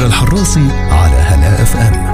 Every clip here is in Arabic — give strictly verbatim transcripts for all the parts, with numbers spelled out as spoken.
تامر الحراسي على هلا اف ام.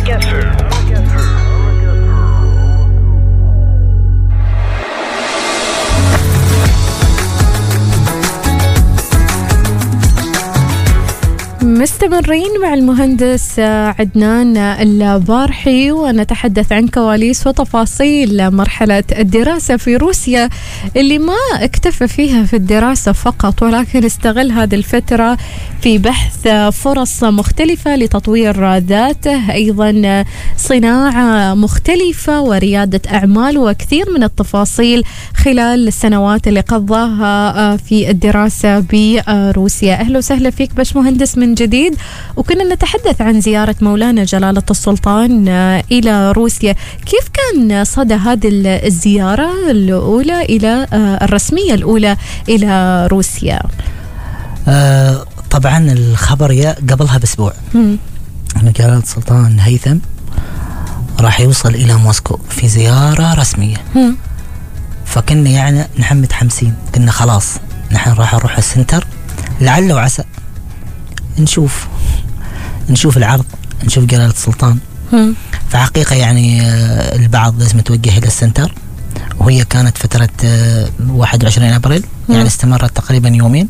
مستمرين مع المهندس عدنان البارحي ونتحدث عن كواليس وتفاصيل مرحلة الدراسة في روسيا اللي ما اكتفى فيها في الدراسة فقط ولكن استغل هذه الفترة في بحث فرص مختلفة لتطوير ذاته، أيضا صناعة مختلفة وريادة أعمال وكثير من التفاصيل خلال السنوات اللي قضاها في الدراسة بروسيا. أهلا وسهلا فيك باش مهندس من جديد. وكنا نتحدث عن زيارة مولانا جلالة السلطان إلى روسيا، كيف كان صدى هذه الزيارة الأولى إلى الرسمية الأولى إلى روسيا؟ آه طبعا الخبر يا قبلها بأسبوع أن جلالة السلطان هيثم راح يوصل إلى موسكو في زيارة رسمية. م. فكنا يعني نحن متحمسين، كنا خلاص نحن راح نروح السنتر لعل وعسى نشوف نشوف العرض، نشوف جلالة السلطان. م. فحقيقة يعني البعض لازم يتوجه إلى السنتر، وهي كانت فترة واحد وعشرين أبريل، م. يعني استمرت تقريبا يومين.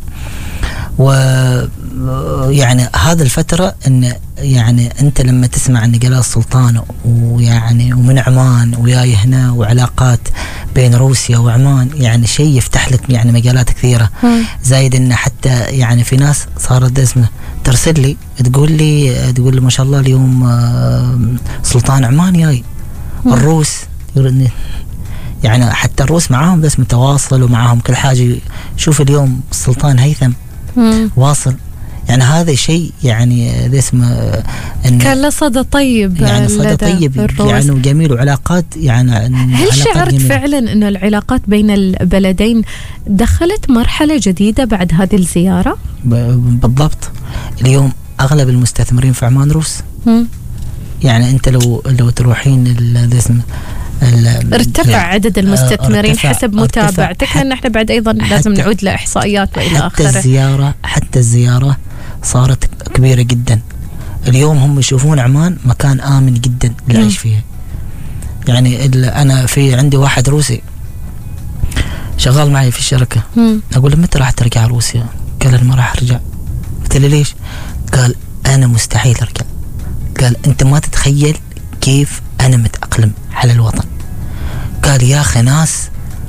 ويعني هذا الفترة إن يعني أنت لما تسمع أن جلالة السلطان ويعني ومن عمان وياي هنا وعلاقات بين روسيا وعمان، يعني شيء يفتح لك يعني مجالات كثيرة. م. زايد إن حتى يعني في ناس صارت اسمه ترسل لي تقول لي تقول لي ما شاء الله اليوم سلطان عمان جاي. الروس يعني حتى الروس معاهم بس متواصل ومعاهم كل حاجة. شوف اليوم السلطان هيثم مم. واصل، يعني هذا شيء يعني اسمه كان له صدى طيب، يعني صدى طيب يعني وجميل وعلاقات يعني. هل شعرت جميلة. فعلا أن العلاقات بين البلدين دخلت مرحلة جديدة بعد هذه الزيارة؟ بالضبط. اليوم أغلب المستثمرين في عمان روس. مم. يعني أنت لو لو تروحين الاسم ارتفع عدد المستثمرين حسب متابعتك، لأن احنا بعد أيضا لازم نعود لإحصائيات وإلى آخره. حتى الزيارة حتى الزيارة صارت كبيرة جدا. اليوم هم يشوفون عمان مكان آمن جدا للعيش فيها. يعني أنا في عندي واحد روسي شغال معي في الشركة، مم. أقول له متى راح ترجع روسيا؟ قال أنا ما راح أرجع. قلت له ليش؟ قال أنا مستحيل أرجع. قال أنت ما تتخيل كيف أنا متأقلم على الوطن. قال يا أخي ناس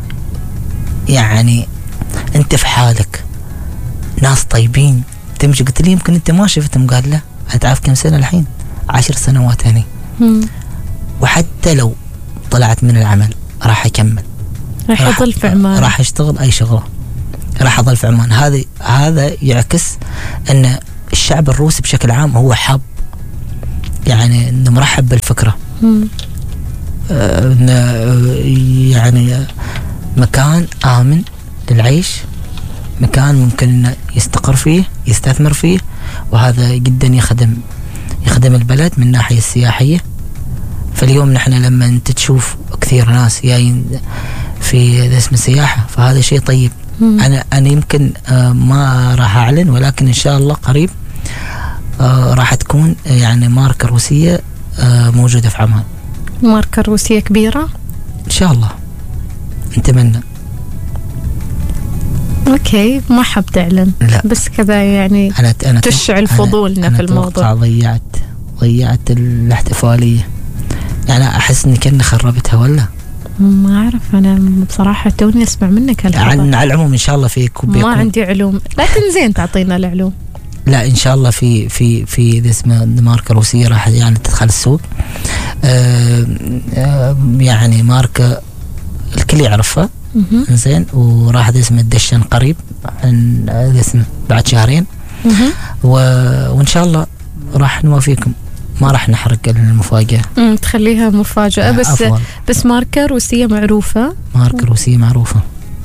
يعني أنت في حالك، ناس طيبين تمشي. قلت لي يمكن أنت ما شفتهم. قال لا، أتعرف كم سنة الحين؟ عشر سنوات هني. وحتى لو طلعت من العمل راح أكمل، راح أظل في عمان، راح أشتغل أي شغلة، راح أظل في عمان. هذا هذا يعكس أن الشعب الروسي بشكل عام هو حاب يعني إنه مرحب بالفكرة. آه يعني مكان آمن للعيش، مكان ممكن إنه يستقر فيه، يستثمر فيه، وهذا جدا يخدم يخدم البلد من الناحية السياحية. فاليوم نحن لما أنت تشوف كثير ناس جايين في اسم السياحة، فهذا شيء طيب. مم. أنا أنا يمكن آه ما راح أعلن، ولكن إن شاء الله قريب آه راح تكون يعني ماركة روسية آه موجودة في عمان. ماركة روسية كبيرة إن شاء الله، نتمنى. أوكي، ما حاب تعلن، لا. بس كذا يعني أنا أنا تشعل فضولنا في الموضوع. أنا ضيعت ضيعت الاحتفالية، يعني أحس إني كأني خربتها ولا ما أعرف. أنا بصراحة توني أسمع منك هالخبر. عن على العموم إن شاء الله في ما عندي علوم، لكن زين تعطينا العلوم. لا إن شاء الله في في في اسمه ماركة روسية راح يعني تدخل السوق. آه آه يعني ماركة الكل يعرفها زين، وراح اسمه الدشن قريب عن اسمه بعد شهرين. وإن شاء الله راح نوافيكم، ما راح نحرق المفاجأة. امم تخليها مفاجأة. بس أفضل. بس ماركة روسية معروفة، ماركة روسية معروفة.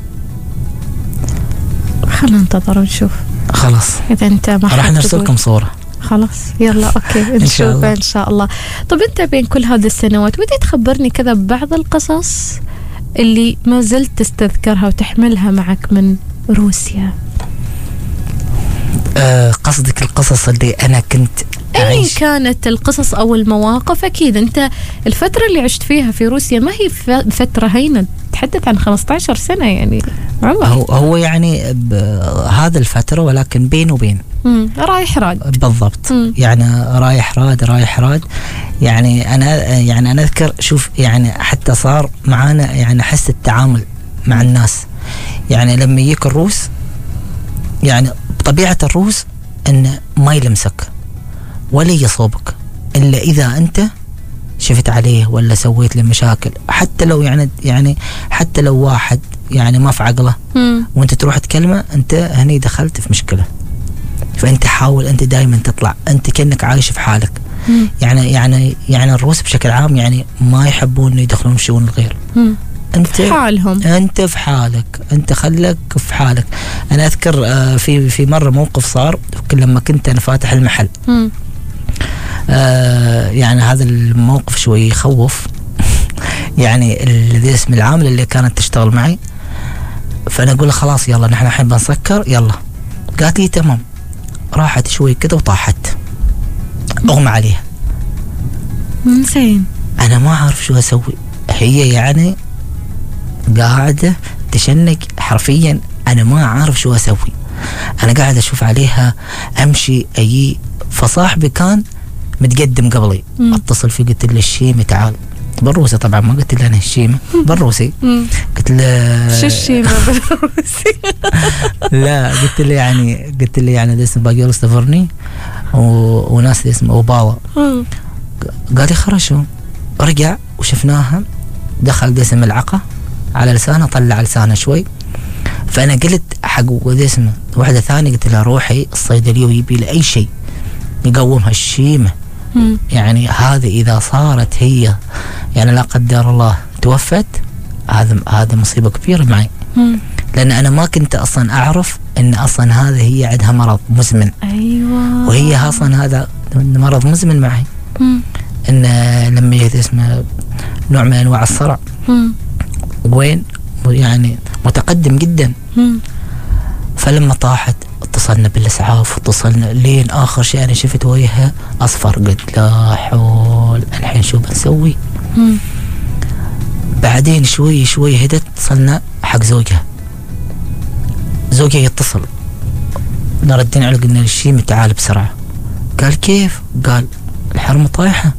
خلنا ننتظر ونشوف. خلاص إذا أنت ما راح نرسل لكم صورة. خلاص يلا أوكي نشوف إن شاء الله. طب أنت بين كل هذه السنوات ودي تخبرني كذا بعض القصص اللي ما زلت تستذكرها وتحملها معك من روسيا. آه قصدك القصص اللي أنا كنت أي أعيش؟ كانت القصص أو المواقف. أكيد أنت الفترة اللي عشت فيها في روسيا ما هي فترة هينة، تحدث عن خمسة عشر سنة يعني عمر. هو, هو يعني هذا الفترة، ولكن بين وبين مم. رايح راد بالضبط. مم. يعني رايح راد رايح راد يعني أنا يعني أنا أذكر شوف يعني حتى صار معانا يعني حس التعامل مع الناس. يعني لما يجيك الروس يعني بطبيعة الروس إنه ما يلمسك ولا يصوبك إلا إذا أنت شفت عليه ولا سويت له مشاكل. حتى لو يعني يعني حتى لو واحد يعني ما في عقله مم. وأنت تروح تكلمه، أنت هني دخلت في مشكلة. فأنت حاول أنت دائما تطلع أنت كأنك عايش في حالك. مم. يعني يعني يعني الروس بشكل عام يعني ما يحبون إنه يدخلون في شؤون الغير. مم. أنت في حالهم، أنت في حالك، أنت خلك في حالك. أنا أذكر آه في في مرة موقف صار لما كنت أنا فاتح المحل. مم. آه يعني هذا الموقف شوي يخوف. يعني الذي اسم العامل اللي كانت تشتغل معي، فأنا أقول خلاص يلا نحن الحين بنسكر يلا. قالت لي تمام. راحت شوي كده وطاحت، أغمى عليها. زين. أنا ما أعرف شو أسوي. هي يعني قاعدة تشنق حرفيا، أنا ما أعرف شو أسوي. أنا قاعد أشوف عليها أمشي أي. فصاحبي كان متقدم قبلي، مم. اتصل فيه قلت له الشيمة تعال بالروسي. طبعا ما قلت له أنا الشيمة بالروسي، قلت له شو الشيمة بالروسي؟ لا قلت له يعني قلت له يعني اسمه باقي استفرني و... وناس اسمه أوباوا. قال لي خرجوا. رجع وشفناها دخل دسم العقة على لسانه، طلع لسانه شوي. فأنا قلت حق اسمه واحدة ثانية قلت لها روحي الصيدلية ويبي لي أي شيء يقومها الشيمة. مم. يعني هذا إذا صارت هي يعني لا قدر الله توفت، هذا هذا مصيبة كبيرة معي. مم. لأن أنا ما كنت أصلا أعرف إن أصلا هذا هي عندها مرض مزمن. أيوة. وهي أصلا هذا مرض مزمن معي. مم. إن لما يجي اسمه نوع من أنواع الصرع. مم. وين يعني متقدم جدا. مم. فلما طاحت اتصلنا بالإسعاف، اتصلنا لين آخر شيء أنا شفت وجهها أصفر. قلت لا حول، الحين شو بنسوي؟ مم. بعدين شوي شوي هدت، اتصلنا حق زوجها. زوجها يتصل، نردين على قلنا للشيمة تعال بسرعة. قال كيف؟ قال الحرمة طايحة.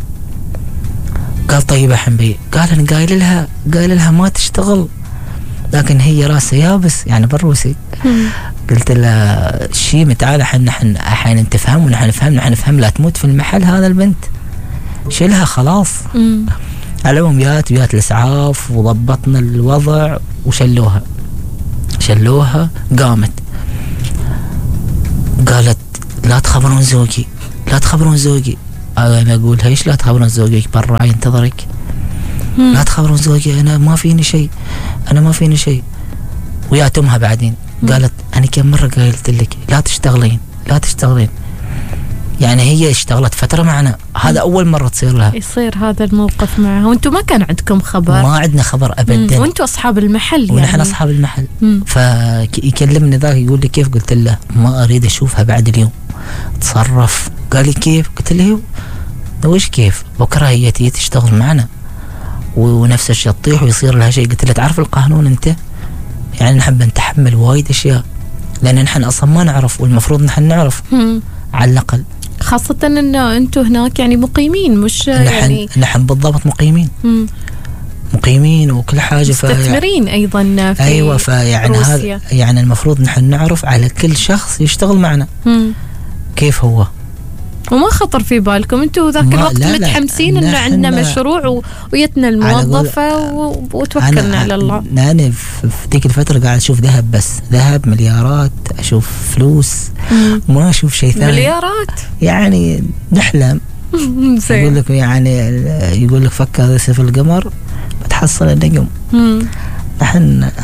قال طيب يا حنبي. قال أنا قايل لها قايل لها ما تشتغل، لكن هي راسها يابس يعني بالروسي. قلت لها الشيمة تعال الحين نحن الحين انت فهم ونحن نفهم نحن نفهم لا تموت في المحل هذا البنت، شيلها خلاص. مم. على العموم جات جات الإسعاف وضبطنا الوضع وشلوها شلوها قامت. قالت لا تخبرون زوجي لا تخبرون زوجي. أنا أقول ايش لا تخبرون زوجك برا ينتظرك. مم. لا تخبرون زوجي أنا ما فيني شيء أنا ما فيني شيء. ويات أمها بعدين قالت أنا كم مرة قلت لك لا تشتغلين لا تشتغلين. يعني هي اشتغلت فترة معنا، هذا أول مرة تصير لها يصير هذا الموقف معها وانتم ما كان عندكم خبر. ما عندنا خبر أبدا. وانتم أصحاب المحل يعني. ونحن أصحاب المحل. مم. فيكلمني ذاك يقول لي كيف؟ قلت له ما أريد أشوفها بعد اليوم، تصرف. قال لي كيف؟ قلت له وش كيف؟ بكرة هي تيجي تشتغل معنا ونفس الشيء تطيح ويصير لها شيء. قلت له تعرف القانون أنت يعني نحب نتحمل وايد أشياء لأن نحن أصلا ما نعرف، والمفروض نحن نعرف. مم. على الأقل خاصة أن أنتم هناك يعني مقيمين مش نحن يعني نحن بالضبط مقيمين. مم. مقيمين وكل حاجة. مستثمرين أيضا في أيوة. فيعني هذا يعني المفروض نحن نعرف على كل شخص يشتغل معنا. مم. كيف هو. وما خطر في بالكم انتوا ذاك الوقت متحمسين انه عندنا مشروع ويتنا الموظفه وتوكلنا على الله. انا في ذيك الفتره قاعد اشوف ذهب، بس ذهب مليارات، اشوف فلوس مم. ما اشوف شيء ثاني. مليارات يعني نحلم. يقول لك يعني يقول لك فك هذا سيف القمر بتحصل النجم. نحن نحن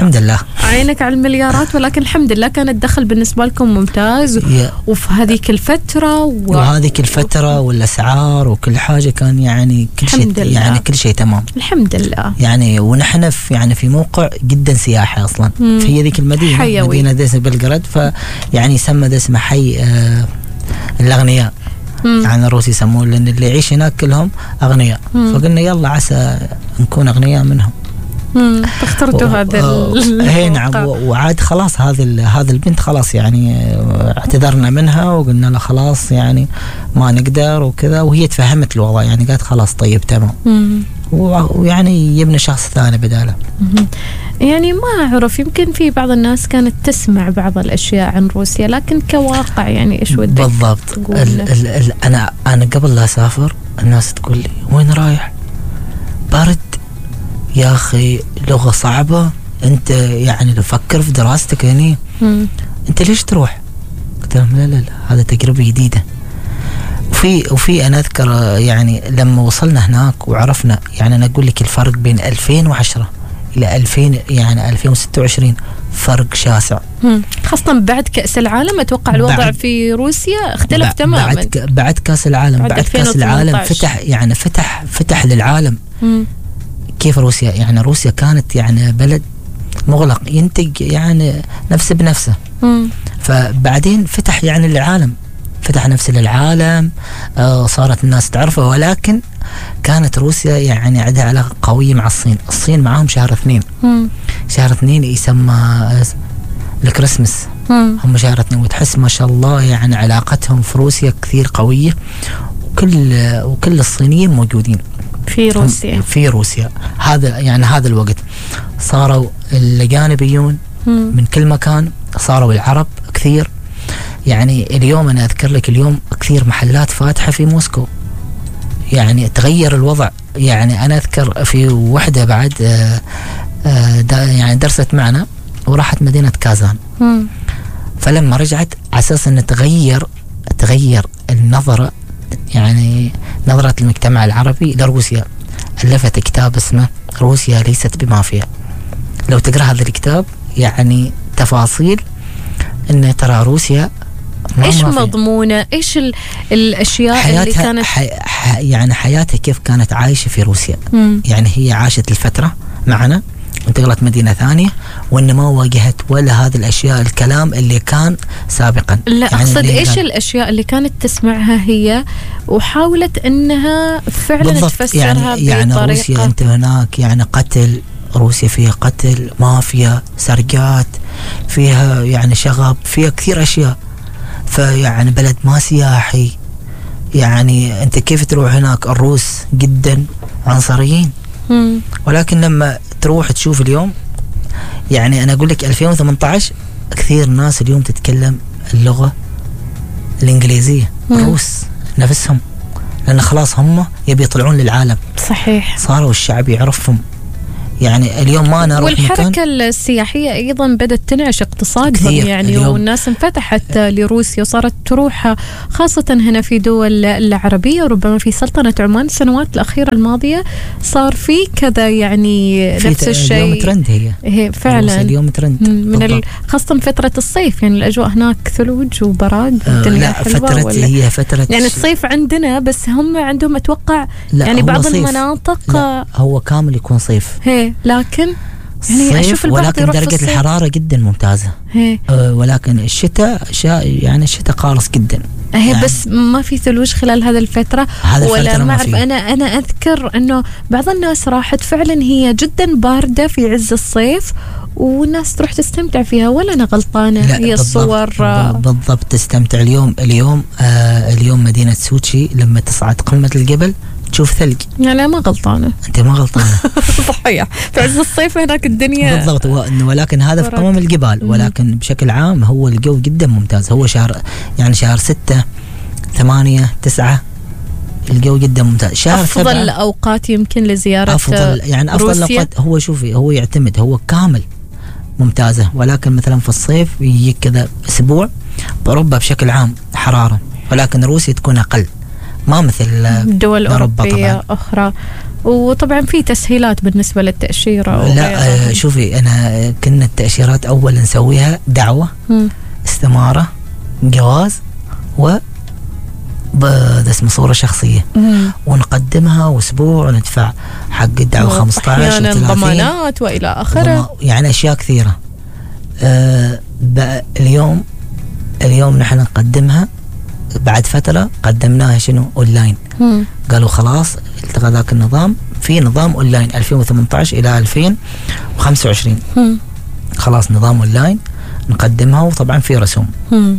الحمد لله. عينك على المليارات، ولكن الحمد لله كان الدخل بالنسبة لكم ممتاز. وفي هذيك الفترة و... وهذيك الفترة والأسعار وكل حاجة كان يعني كل شيء يعني كل شيء تمام الحمد لله. يعني ونحن في يعني في موقع جدا سياحي أصلا مم. في هذيك المدينة حيوي. مدينة دسم بلغراد، فيعني يسمى اسمه حي آه الأغنياء. مم. يعني الروس يسمون، لأن اللي يعيش هناك كلهم أغنياء. مم. فقلنا يلا عسى نكون أغنياء منهم. اخترتوا هذا هي نعم. وعاد خلاص هذا هذا البنت خلاص يعني اعتذرنا منها وقلنا لها خلاص يعني ما نقدر وكذا، وهي تفهمت الوضع يعني قالت خلاص طيب تمام، ويعني يبني شخص ثاني بداله. يعني ما أعرف، يمكن في بعض الناس كانت تسمع بعض الأشياء عن روسيا، لكن كواقع يعني إيش ودك بالضبط؟ ال ال ال أنا أنا قبل لا أسافر الناس تقول لي وين رايح؟ برد يا أخي، لغة صعبة، أنت يعني لو فكر في دراستك هني مم. أنت ليش تروح؟ قلت لهم لا لا لا هذا تجربة جديدة. وفي وفي أنا أذكر يعني لما وصلنا هناك وعرفنا، يعني أنا أقول لك الفرق بين ألفين وعشرة إلى ألفين يعني ألفين وستة وعشرين فرق شاسع. مم. خاصة بعد كأس العالم أتوقع الوضع في روسيا اختلف تماما. بعد بعد كأس العالم بعد, بعد كأس العالم فتح يعني فتح فتح للعالم. مم. كيف روسيا؟ يعني روسيا كانت يعني بلد مغلق ينتج يعني نفسه بنفسه. مم. فبعدين فتح يعني للعالم، فتح نفسه للعالم، آه صارت الناس تعرفه. ولكن كانت روسيا يعني عندها علاقة قوية مع الصين. الصين معاهم شهر اثنين. مم. شهر اثنين يسمى الكريسماس. مم. هم شهر اثنين، وتحس ما شاء الله يعني علاقتهم في روسيا كثير قوية، وكل وكل الصينيين موجودين في روسيا. في روسيا هذا يعني هذا الوقت صاروا الجانبيون من كل مكان، صاروا العرب كثير. يعني اليوم أنا أذكر لك اليوم كثير محلات فاتحة في موسكو، يعني تغير الوضع. يعني أنا أذكر في وحدة بعد آآ آآ يعني درست معنا وراحت مدينة كازان. مم. فلما رجعت على أساس أن تغير تغير النظرة، يعني نظرة المجتمع العربي لروسيا، ألفت كتاب اسمه روسيا ليست بمافيا. لو تقرأ هذا الكتاب يعني تفاصيل ان ترى روسيا ايش مضمونه، ايش الاشياء اللي كانت حي... ح... يعني حياتها كيف كانت عايشه في روسيا. مم. يعني هي عاشت الفتره معنا وانتقلت مدينه ثانيه، وان ما واجهت ولا هذه الاشياء الكلام اللي كان سابقا. لا يعني اقصد ايش كان... الاشياء اللي كانت تسمعها هي وحاولت انها فعلا تفسرها يعني يعني روسيا انت هناك يعني قتل، روسيا فيها قتل، مافيا، سرقات، فيها يعني شغب، فيها كثير أشياء. فيعني بلد ما سياحي. يعني أنت كيف تروح هناك؟ الروس جدا عنصريين. مم. ولكن لما تروح تشوف اليوم، يعني أنا أقول لك ألفين وثمانية عشر كثير ناس اليوم تتكلم اللغة الإنجليزية. مم. الروس نفسهم، لأن خلاص هم يبي يطلعون للعالم. صحيح. صاروا الشعب يعرفهم. يعني اليوم ما أنا أروح والحركة مكان السياحية أيضا بدأت تنعش اقتصادهم يعني، والناس انفتحت لروسيا وصارت تروح، خاصة هنا في دول العربية وربما في سلطنة عمان السنوات الأخيرة الماضية صار في كذا يعني نفس الشيء. اليوم ترند هي. هي فعلا اليوم ترند من خاصة فترة الصيف، يعني الأجواء هناك ثلوج وبراد. آه لا فترة هي فترة يعني الصيف عندنا، بس هم عندهم أتوقع يعني بعض صيف. المناطق لا هو كامل يكون صيف. هي لكن يعني أشوف ولكن درجة الحرارة جدا ممتازة. أه ولكن الشتاء يعني الشتاء قارص جدا. هي يعني بس ما في ثلوج خلال هذا الفترة ولا ما أعرف. أنا أنا أذكر إنه بعض الناس راحت فعلا هي جدا باردة في عز الصيف والناس تروح تستمتع فيها، ولا أنا غلطانة؟ هي الصور بالضبط تستمتع. اليوم اليوم آه اليوم مدينة سوتشي لما تصعد قمة الجبل تشوف ثلج. يعني ما غلطانة. أنت ما غلطانة. صحيح. في عز الصيف هناك الدنيا بالضبط. ولكن هذا في قمم الجبال، ولكن بشكل عام هو الجو جدا ممتاز. هو شهر يعني شهر ستة ثمانية تسعة الجو جدا ممتاز. شهر أفضل سبعة الأوقات يمكن لزيارة أفضل يعني أفضل الأوقات. هو شوفي هو يعتمد، هو كامل ممتازة. ولكن مثلا في الصيف يجي كذا أسبوع بأوروبا بشكل عام حرارة، ولكن روسيا تكون أقل. ما مثل دول أوروبا أوروبية طبعاً. أخرى. وطبعا في تسهيلات بالنسبة للتأشيرة. لا آه شوفي أنا كنا التأشيرات أول نسويها دعوة مم. استمارة جواز و ب- اسمه صورة شخصية مم. ونقدمها وأسبوع وندفع حق الدعوة خمسة عشر أحيانا وثلاثين ضمانات وإلى آخره. يعني أشياء كثيرة. آه بقى اليوم اليوم نحن نقدمها بعد فترة قدمناها شنو أونلاين. مم. قالوا خلاص التغى ذاك النظام في نظام أونلاين ألفين وثمانية عشر إلى ألفين وخمسة وعشرين مم. خلاص نظام أونلاين نقدمها وطبعا في رسوم. مم.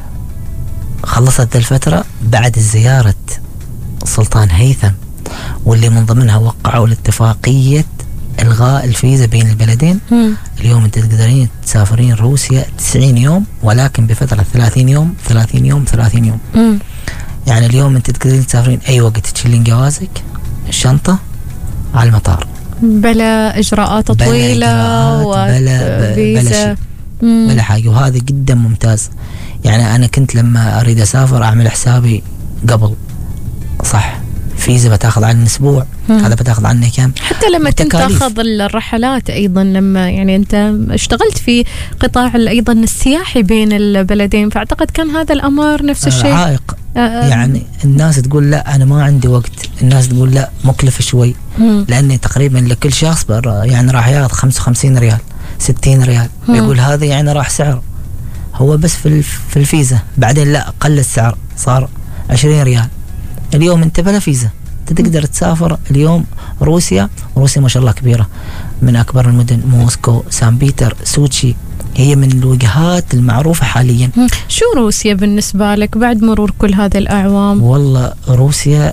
خلصت ذا الفترة بعد زيارة السلطان هيثم واللي من ضمنها وقعوا الاتفاقية إلغاء الفيزا بين البلدين. مم. اليوم أنت تقدرين تسافرين روسيا تسعين يوم ولكن بفترة ثلاثين يوم ثلاثين يوم ثلاثين يوم. مم. يعني اليوم أنت تقدرين تسافرين أي وقت تشيلين جوازك الشنطة على المطار بلا إجراءات بلا طويلة إجراءات، بلا- بلا شيء. مم. ولا حاجة. وهذا جدا ممتاز. يعني أنا كنت لما أريد أسافر أعمل حسابي قبل صح فيزا بتاخذ عني أسبوع مم. هذا بتاخذ عني كم. حتى لما كنت وتكاليف. تاخذ الرحلات أيضا لما يعني أنت اشتغلت في قطاع أيضا السياحي بين البلدين فأعتقد كان هذا الأمر نفس الشيء. عائق. آه. يعني الناس تقول لا أنا ما عندي وقت الناس تقول لا مكلف شوي مم. لأن تقريبا لكل شخص بر- يعني راح ياخذ خمسة وخمسين ريال ستين ريال. مم. يقول هذا يعني راح سعر هو بس في الف- في الفيزا. بعدين لا قل السعر صار عشرين ريال. اليوم انت بلا فيزا انت تقدر تسافر اليوم روسيا. روسيا ما شاء الله كبيرة من أكبر المدن موسكو سان بيتر سوتشي هي من الوجهات المعروفة حاليا. مم. شو روسيا بالنسبة لك بعد مرور كل هذه الأعوام؟ والله روسيا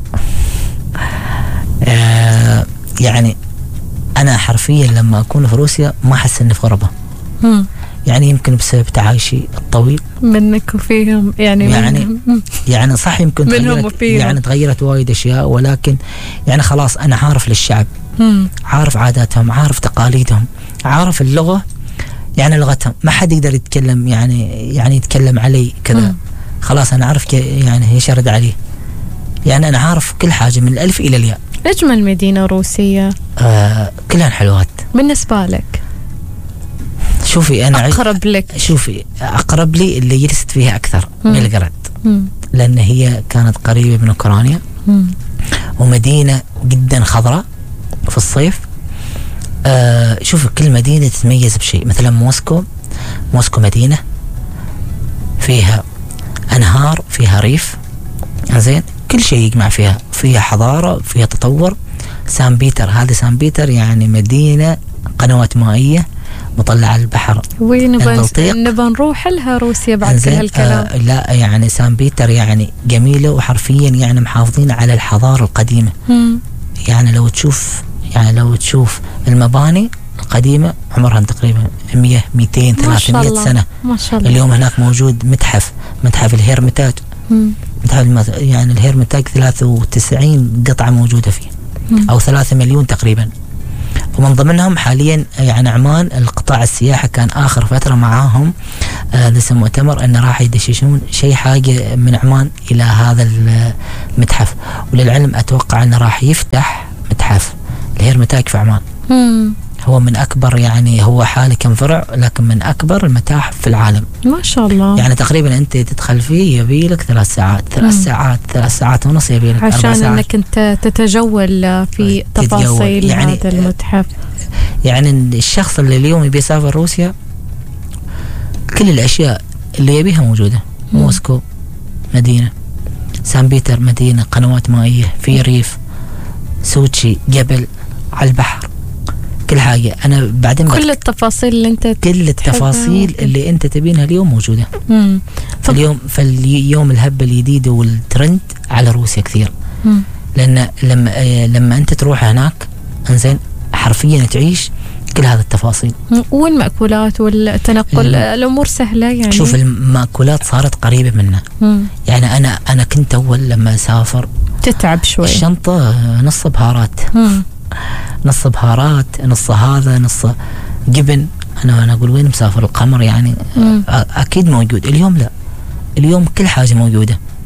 آه يعني أنا حرفيا لما أكون في روسيا ما أحس إني في غربة. مم. يعني يمكن بسبب تعايشي الطويل منك وفيهم يعني يعني منهم. يعني صح يمكن منهم تغيرت وفيهم. يعني تغيرت وايد اشياء ولكن يعني خلاص انا عارف للشعب مم. عارف عاداتهم عارف تقاليدهم عارف اللغه يعني لغتهم ما حد يقدر يتكلم يعني يعني يتكلم علي كذا. مم. خلاص انا عارف يعني يشرد عليه. يعني انا عارف كل حاجه من الالف الى الياء. أجمل مدينة روسية آه كلها حلوات بالنسبة لك؟ شوفي انا أقرب لك؟ شوفي اقرب لي اللي جلست فيها اكثر بلغراد مم. لان هي كانت قريبه من اوكرانيا مم. ومدينة جدا خضراء في الصيف. آه شوف كل مدينة تتميز بشيء. مثلا موسكو موسكو مدينة فيها أنهار فيها ريف زين كل شيء يجمع فيها فيها حضارة فيها تطور. سان بيتر هذا سان بيتر يعني مدينة قنوات مائية مطلع على البحر ونبى البلطيق. نبى نروح لها روسيا بعد كل زين. هالكلام. آه لا يعني سان بيتر يعني جميلة وحرفيا يعني محافظين على الحضارة القديمة. مم. يعني لو تشوف يعني لو تشوف المباني القديمة عمرها تقريبا مية مئتين ما شاء ثلاثمية الله. سنة. ما شاء الله. اليوم هناك موجود متحف متحف الهيرمتاج. مم. متحف المت... يعني الهيرمتاج ثلاثة وتسعين قطعة موجودة فيه مم. أو ثلاثة مليون تقريبا. ومن ضمنهم حاليا يعني عمان القطاع السياحي كان آخر فترة معاهم آه لسه مؤتمر أنه راح يدششون شيء حاجة من عمان إلى هذا المتحف. وللعلم أتوقع أنه راح يفتح متحف الهيرمتاج في عمان. مم. هو من أكبر يعني هو حالي كم فرع لكن من أكبر المتاحف في العالم. ما شاء الله. يعني تقريبا أنت تدخل فيه يبيلك ثلاث ساعات ثلاث مم. ساعات ثلاث ساعات ونص يبيلك أربع عشان ساعات. انك انت تتجول في تتجول. تفاصيل يعني هذا المتحف. يعني الشخص اللي اليوم يبي يسافر روسيا كل الأشياء اللي يبيها موجودة. مم. موسكو مدينة سان بيتر مدينة قنوات مائية في ريف سوتشي جبل على البحر كل حاجة. أنا بعدين كل التفاصيل اللي انت كل التفاصيل تحبها. اللي أنت تبينها اليوم موجودة. مم. طب- فاليوم فاليوم الهبة الجديدة والترند على روسيا كثير. مم. لأن لما آه لما أنت تروح هناك إنزين حرفيا تعيش كل هذه التفاصيل. والمأكولات والتنقل الم- الأمور سهلة يعني. شوف المأكولات صارت قريبة منا. مم. يعني أنا أنا كنت أول لما أسافر تتعب شوي. الشنطة نص بهارات مم. نص بهارات نص هذا نص جبن. أنا أنا أقول وين مسافر القمر يعني مم. أ- أكيد موجود. اليوم لا اليوم كل حاجة موجودة.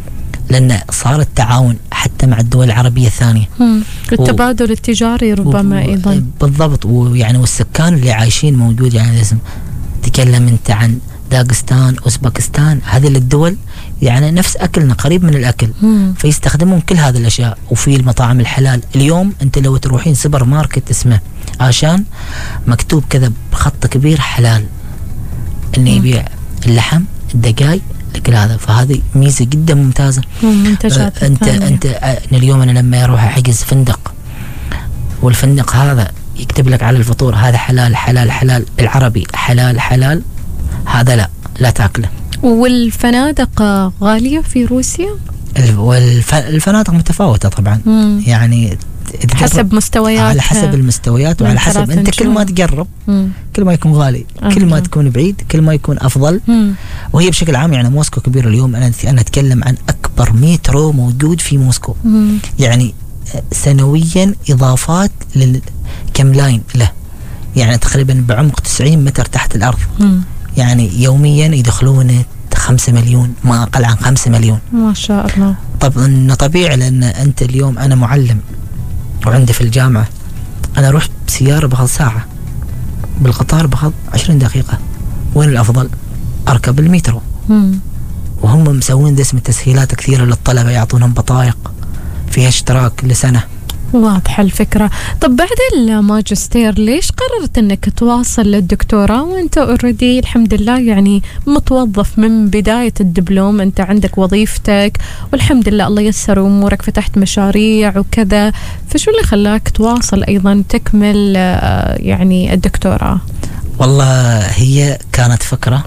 لأن صار التعاون حتى مع الدول العربية الثانية، والتبادل التجاري ربما و... أيضا. بالضبط. ويعني والسكان اللي عايشين موجود، يعني لازم تكلم أنت عن داغستان، أوزبكستان، هذه الدول يعني نفس أكلنا، قريب من الأكل. مم. فيستخدمون كل هذه الأشياء. وفي المطاعم الحلال اليوم أنت لو تروحين سوبر ماركت اسمه عشان مكتوب كذا بخط كبير حلال، إنه يبيع اللحم، الدجاج، كل هذا. فهذه ميزة جدا ممتازة. منتجات آه انت الثانية. انت آه اليوم انا لما اروح احجز فندق، والفندق هذا يكتب لك على الفطور هذا حلال حلال حلال بالعربي، حلال حلال، هذا لا لا تاكله. والفنادق غالية في روسيا؟ والفنادق متفاوتة طبعا. مم. يعني حسب مستويات، على حسب المستويات وعلى حسب انت كل ما تقرب مم. كل ما يكون غالي. أوكي. كل ما تكون بعيد كل ما يكون افضل. مم. وهي بشكل عام يعني موسكو كبيرة. اليوم انا انا اتكلم عن اكبر مترو موجود في موسكو. مم. يعني سنويا اضافات للكم لاين له، يعني تقريبا بعمق تسعين متر تحت الارض. مم. يعني يوميا يدخلون خمسة مليون، ما اقل عن خمسة مليون. ما شاء الله. طبعا طبيعي، لان انت اليوم انا معلم وعندي في الجامعة، انا رحت بسيارة باخذ ساعة، بالقطار باخذ عشرين دقيقة. وين الافضل؟ اركب المترو. مم. وهم مسوين ذي اسم تسهيلات كثيرة للطلبة، يعطونهم بطايق فيها اشتراك لسنة. واضحة الفكرة. طب بعد الماجستير ليش قررت انك تواصل للدكتوراه وانت اوريدي الحمد لله يعني متوظف من بداية الدبلوم، انت عندك وظيفتك والحمد لله الله يسر امورك، فتحت مشاريع وكذا، فشو اللي خلاك تواصل ايضا تكمل يعني الدكتوراه؟ والله هي كانت فكرة،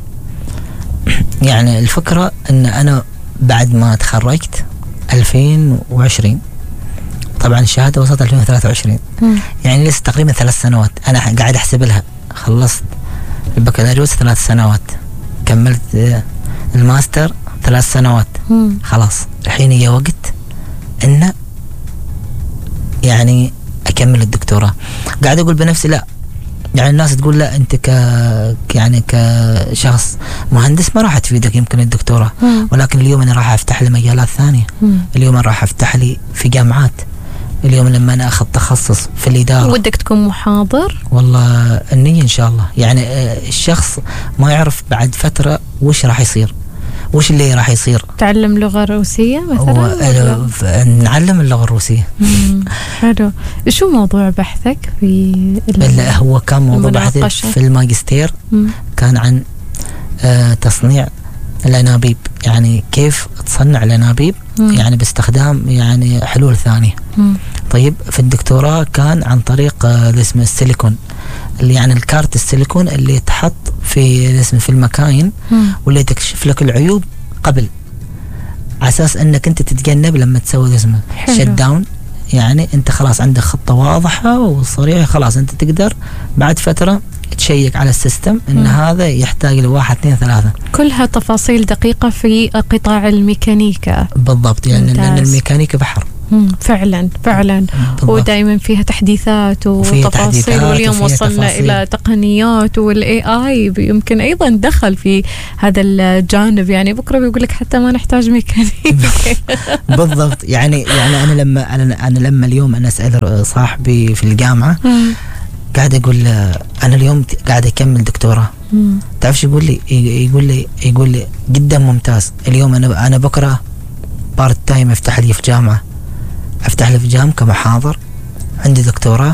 يعني الفكرة ان انا بعد ما تخرجت ألفين وعشرين، طبعا الشهادة وصلت ألفين وثلاثة وعشرين. مم. يعني لسه تقريبا ثلاث سنوات أنا قاعد أحسب لها. خلصت البكالوريوس ثلاث سنوات، كملت الماستر ثلاث سنوات. مم. خلاص الحين هي وقت إن يعني أكمل الدكتوراه. قاعد أقول بنفسي لا، يعني الناس تقول لا أنت ك يعني كشخص مهندس ما راح تفيدك يمكن الدكتوراه. مم. ولكن اليوم أنا راح أفتح لي مجالات ثانية. مم. اليوم أنا راح أفتح لي في جامعات. اليوم لما أنا أخذ تخصص في الإدارة. ودك تكون محاضر؟ والله النية إن شاء الله. يعني الشخص ما يعرف بعد فترة وش راح يصير، وش اللي راح يصير. تعلم لغة روسية مثلا؟ نعلم اللغة الروسية. حلو. شو موضوع بحثك في؟ لا هو كان موضوع بحثي في الماجستير. مم. كان عن آه تصنيع الأنابيب، يعني كيف تصنع الأنابيب. مم. يعني باستخدام يعني حلول ثانية. مم. طيب في الدكتوراه كان عن طريق آه اسمه السيليكون، اللي يعني الكارت السيليكون اللي يتحط في اسمه في المكاين. مم. واللي تكشف لك العيوب قبل، على اساس انك انت تتجنب لما تسوي اسمه شت داون. يعني انت خلاص عندك خطة واضحة وصريحة، خلاص انت تقدر بعد فترة تشيك على السيستم ان مم. هذا يحتاج لواحد اثنين ثلاثة. كلها تفاصيل دقيقة في قطاع الميكانيكا. بالضبط، يعني لأن الميكانيكا بحر. فعلا فعلا. ودائما فيها تحديثات وتفاصيل، واليوم وصلنا تفاصيل. إلى تقنيات، والاي اي يمكن ايضا دخل في هذا الجانب. يعني بكره بيقول لك حتى ما نحتاج ميكانيكي. بالضبط. يعني يعني انا لما انا انا لما اليوم انا اسال صاحبي في الجامعه قاعد اقول انا اليوم قاعد اكمل دكتوراه، تعرف شو يقول لي؟ يقول لي يقول لي جدا ممتاز. اليوم انا انا بكره بارت تايم افتح لي في جامعه، افتح لي في جامعه كمحاضر، عندي دكتوراه.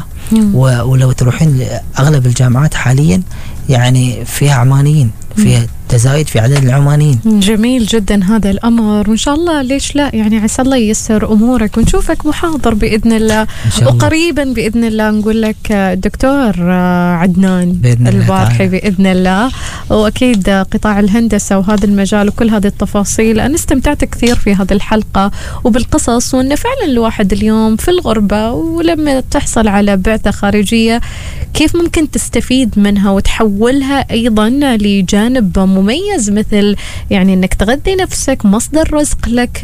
ولو تروحين اغلب الجامعات حاليا يعني فيها عمانيين، فيها تزايد في عدد العمانيين. جميل جدا هذا الأمر، وإن شاء الله ليش لا، يعني عسى الله ييسر أمورك ونشوفك محاضر بإذن الله. وقريبا بإذن الله نقول لك دكتور عدنان بإذن البارحي بإذن الله. وأكيد قطاع الهندسة وهذا المجال وكل هذه التفاصيل، أنا استمتعت كثير في هذه الحلقة وبالقصص، وأن فعلا الواحد اليوم في الغربة ولما تحصل على بعثة خارجية كيف ممكن تستفيد منها وتحولها أيضا لجانب مميز، مثل يعني انك تغذي نفسك، مصدر رزق لك،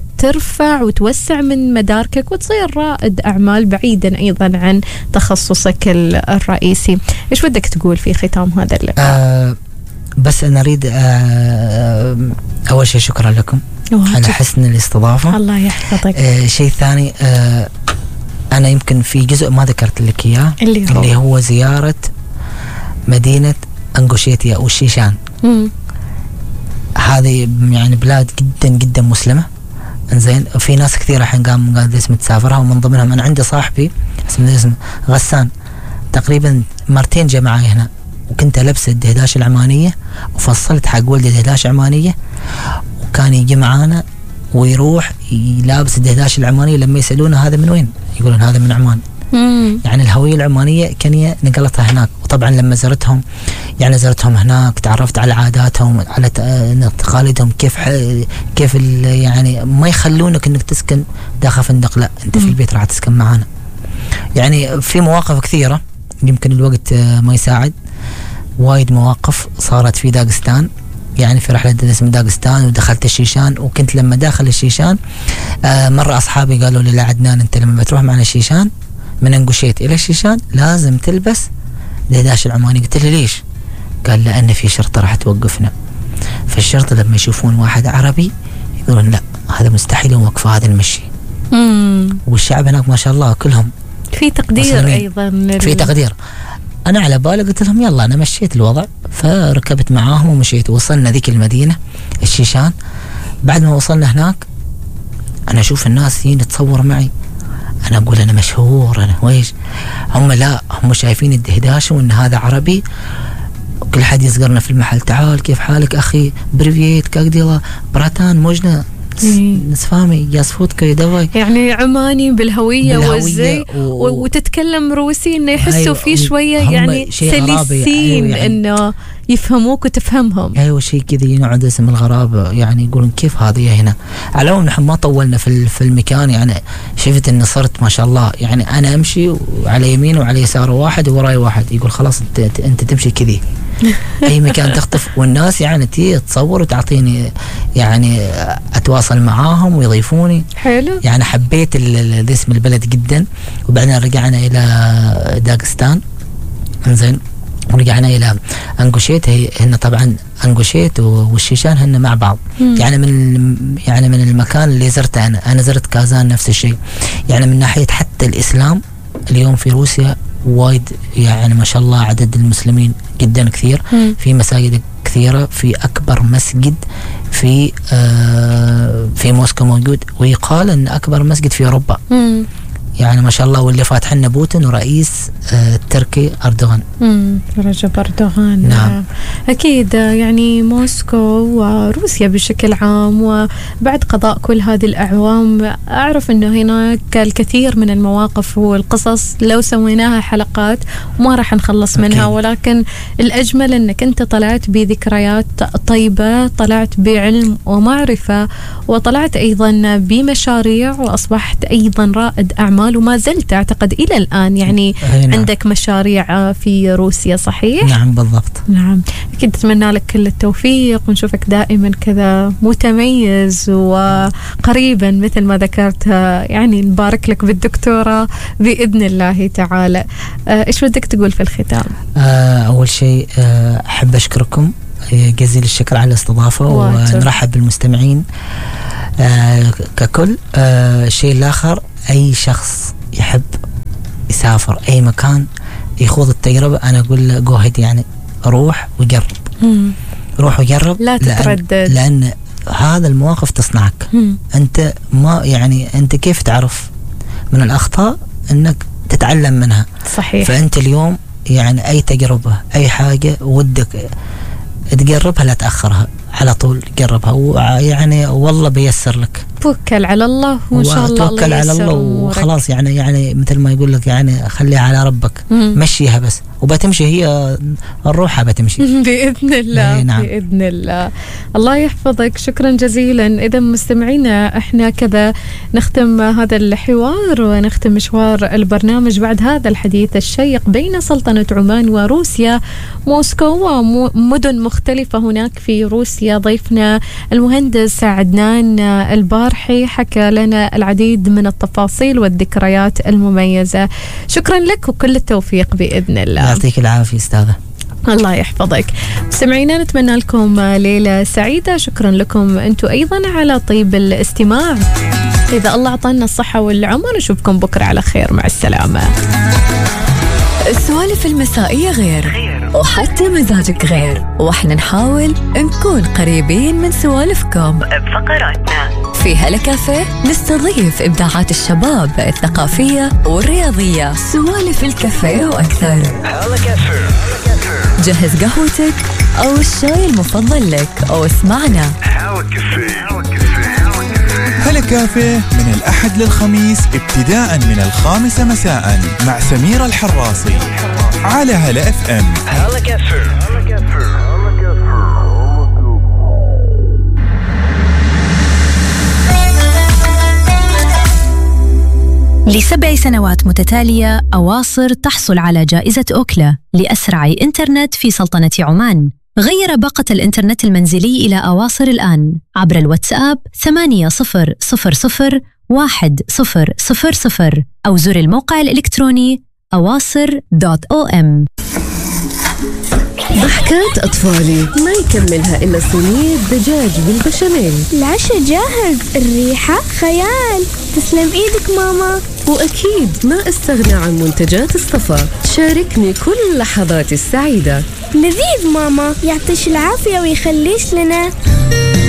ترفع وتوسع من مداركك وتصير رائد اعمال بعيدا ايضا عن تخصصك الرئيسي. ايش بدك تقول في ختام هذا اللقاء؟ آه بس أنا أريد أول شيء شكرا لكم على حسن الاستضافة. الله يحفظك. آه شيء ثاني، آه أنا يمكن في جزء ما ذكرت لك إياه، اللي, اللي هو زيارة مدينة أنغوشيتيا والشيشان. مم. هذه يعني بلاد جدا جدا مسلمة. انزين، في ناس كثير الحين قام قاعد اسمه تسافرها، ومن ضمنهم أنا عندي صاحبي اسمه اسمه غسان، تقريبا مرتين جاء معي هنا، وكنت لبس الدهداش العمانية وفصلت حق ولدي دهداش عمانية، وكان يجي معانا ويروح يلابس الدهداش العمانية. لما يسألونه هذا من وين يقولون هذا من عمان. مم. يعني الهوية العمانية كان نقلتها هناك. وطبعا لما زرتهم يعني زرتهم هناك، تعرفت على عاداتهم، على تقاليدهم، كيف كيف يعني ما يخلونك انك تسكن داخل فندق، لا انت في البيت راح تسكن معانا. يعني في مواقف كثيرة يمكن الوقت ما يساعد، وايد مواقف صارت في داغستان، يعني في رحلة اسم داغستان، ودخلت الشيشان. وكنت لما داخل الشيشان آه مرة أصحابي قالوا لي لا عدنان، أنت لما بتروح معنا الشيشان من أنغوشيت إلى الشيشان لازم تلبس دهداش العماني. قلت له ليش؟ قال لأن في شرطة راح توقفنا، فالشرطة لما يشوفون واحد عربي يقولون لا هذا مستحيل يوقفوا هذا المشي. والشعب هناك ما شاء الله كلهم في تقدير أيضا لل... في تقدير. أنا على بالي قلت لهم يلا أنا مشيت الوضع، فركبت معاهم ومشيت. وصلنا ذيك المدينة الشيشان. بعد ما وصلنا هناك أنا أشوف الناس يين تصور معي، أنا أقول أنا مشهور أنا ويش. هم لا، هم شايفين الدهداش وإن هذا عربي، وكل حد يصقرنا في المحل، تعال كيف حالك أخي، بريفيت كاكديلا براتان موجنا نسفامي ياسفوتك يدوي، يعني عماني بالهوية, بالهوية والزي و... وتتكلم روسي، انه يحسوا أيوة فيه شوية يعني سلسين. أيوة يعني انه يفهموك وتفهمهم. ايوه شيء كذا ينعد اسم الغرابة، يعني يقولون كيف هذه هنا. على العموم نحن ما طولنا في في المكان، يعني شفت ان صرت ما شاء الله، يعني انا امشي وعلى يمين وعلى يسار واحد ووراي واحد يقول خلاص انت انت تمشي كذي اي مكان تخطف. والناس يعني تي تصور وتعطيني، يعني اتواصل معاهم ويضيفوني. حلو. يعني حبيت اسم البلد جدا. وبعدين رجعنا الى داغستان، انزين، ورجعنا الى انغوشيت. هي هن طبعا انغوشيت والشيشان هن مع بعض. مم. يعني من يعني من المكان اللي زرته انا انا زرت كازان نفس الشيء. يعني من ناحيه حتى الاسلام اليوم في روسيا وايد، يعني ما شاء الله عدد المسلمين جدا كثير. مم. في مساجد كثيره، في اكبر مسجد في آه في موسكو موجود، ويقال ان اكبر مسجد في اوروبا. مم. يعني ما شاء الله، واللي فاتح لنا بوتين ورئيس آه تركي أردوغان. امم رجب أردوغان. نعم. أكيد يعني موسكو وروسيا بشكل عام، وبعد قضاء كل هذه الأعوام أعرف أنه هناك الكثير من المواقف والقصص لو سويناها حلقات ما راح نخلص منها. أوكي. ولكن الأجمل أنك أنت طلعت بذكريات طيبة، طلعت بعلم ومعرفة، وطلعت أيضا بمشاريع، وأصبحت أيضا رائد أعمال، وما زلت أعتقد إلى الآن يعني نعم. عندك مشاريع في روسيا، صحيح؟ نعم بالضبط. نعم، أكيد أتمنى لك كل التوفيق، ونشوفك دائما كذا متميز وقريبا مثل ما ذكرت. يعني نبارك لك بالدكتوراه بإذن الله تعالى. إيش بدك تقول في الختام؟ آه أول شيء آه أحب أشكركم جزيل الشكر على الاستضافة، ونرحب بالمستمعين آه ككل. آه الشيء الآخر، أي شخص يحب يسافر أي مكان يخوض التجربة، أنا أقول له جوهد، يعني روح وجرب. مم. روح وجرب، لا تتردد، لأن, لأن هذا المواقف تصنعك. مم. أنت ما يعني أنت كيف تعرف من الأخطاء أنك تتعلم منها. صحيح. فأنت اليوم يعني أي تجربة أي حاجة ودك تقربها لا تأخرها، على طول قربها، ويعني والله بيسر لك. توكل على الله وإن شاء الله توكل على الله وخلاص. يعني يعني مثل ما يقول لك، يعني خليها على ربك. مم. مشيها بس وبتمشي، هي الروحها بتمشي بإذن الله. نعم. بإذن الله. الله يحفظك، شكرا جزيلا. إذا مستمعينا احنا كذا نختم هذا الحوار ونختم مشوار البرنامج بعد هذا الحديث الشيق بين سلطنة عمان وروسيا، موسكو ومدن مختلفة هناك في روسيا. ضيفنا المهندس عدنان البارحي حكى لنا العديد من التفاصيل والذكريات المميزة. شكرا لك وكل التوفيق بإذن الله. يعطيك العافية أستاذة. الله يحفظك. سمعينا، نتمنى لكم ليلة سعيدة. شكرا لكم أنتم أيضا على طيب الاستماع. إذا الله أعطانا الصحة والعمر نشوفكم بكرة على خير. مع السلامة. السوالف المسائية غير وحتى مزاجك غير، وإحنا نحاول نكون قريبين من سوالفكم بفقراتنا. في هلا كافيه نستضيف إبداعات الشباب الثقافية والرياضية. سوالف الكافيه وأكثر. جهز قهوتك أو الشاي المفضل لك أو اسمعنا. هلا كافيه من الأحد للخميس ابتداء من الخامسة مساء مع سميرة الحراسي على هلا اف ام. هلا كافيه. لسبع سنوات متتالية أواصر تحصل على جائزة أوكلا لأسرع إنترنت في سلطنة عمان. غير باقة الإنترنت المنزلي إلى أواصر الآن عبر الواتساب ثمانية صفر صفر صفر واحد صفر صفر صفر أو زر الموقع الإلكتروني أواصر دوت أو أم. ضحكات أطفالي ما يكملها إلا صينية دجاج بالبشاميل. العشاء جاهز، الريحة خيال. تسلم إيدك ماما. وأكيد ما أستغنى عن منتجات الصفا، شاركني كل لحظاتي السعيدة. لذيذ ماما، يعطيش العافية ويخليش لنا.